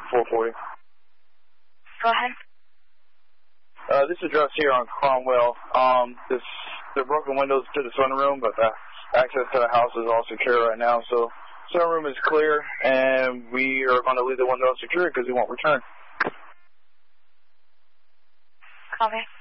440. Go ahead. This address here on Cromwell. The broken windows to the sunroom, but the access to the house is all secure right now. So sunroom is clear, and we are going to leave the window secure because we won't return. Call me.